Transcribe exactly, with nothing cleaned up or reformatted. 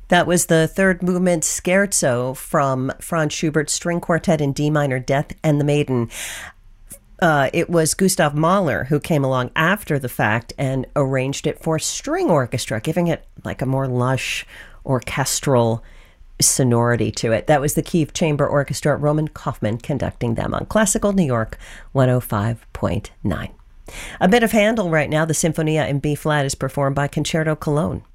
That was the third movement scherzo from Franz Schubert's String Quartet in D minor, Death and the Maiden. Uh, it was Gustav Mahler who came along after the fact and arranged it for string orchestra, giving it like a more lush orchestral sonority to it. That was the Kiev Chamber Orchestra, Roman Kaufman conducting them on Classical New York one oh five point nine. A bit of Handel right now. The Sinfonia in B-flat is performed by Concerto Cologne.